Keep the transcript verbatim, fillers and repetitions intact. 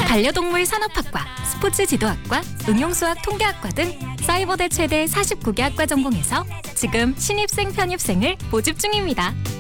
반려동물 산업학과, 스포츠 지도학과, 응용수학 통계학과 등 사이버대 최대 사십구 개 학과 전공에서 지금 신입생 편입생을 모집 중입니다.